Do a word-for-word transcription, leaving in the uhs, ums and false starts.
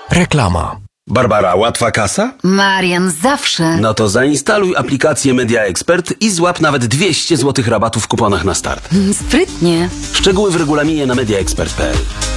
Reklama. Barbara, łatwa kasa? Marian, zawsze. No to zainstaluj aplikację Media Expert i złap nawet dwieście złotych rabatu w kuponach na start. Sprytnie. Szczegóły w regulaminie na media expert kropka p l.